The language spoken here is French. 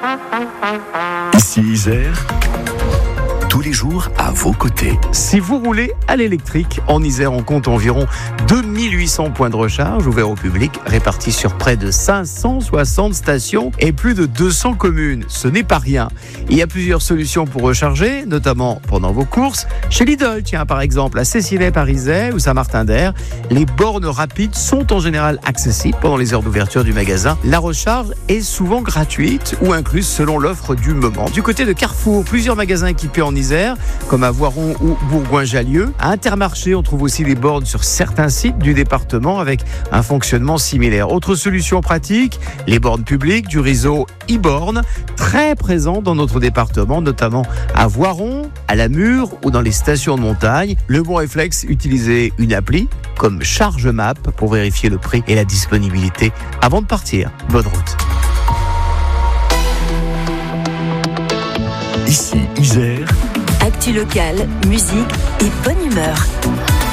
Ici Isère, tous les jours à vos côtés. Si vous roulez à l'électrique, en Isère, on compte environ 2800 points de recharge ouverts au public, répartis sur près de 560 stations et plus de 200 communes. Ce n'est pas rien. Il y a plusieurs solutions pour recharger, notamment pendant vos courses. Chez Lidl, tiens, par exemple, à Cécilay-Parizet ou Saint-Martin-d'Air, les bornes rapides sont en général accessibles pendant les heures d'ouverture du magasin. La recharge est souvent gratuite ou incluse selon l'offre du moment. Du côté de Carrefour, plusieurs magasins équipés en Isère, comme à Voiron ou Bourgoin-Jallieu. À Intermarché, on trouve aussi des bornes sur certains sites du département avec un fonctionnement similaire. Autre solution pratique, les bornes publiques du réseau e-borne, très présents dans notre département, notamment à Voiron, à La Mure ou dans les stations de montagne. Le bon réflexe, utiliser une appli comme ChargeMap pour vérifier le prix et la disponibilité avant de partir. Bonne route. Ici Isère, Actu locale, musique et bonne humeur.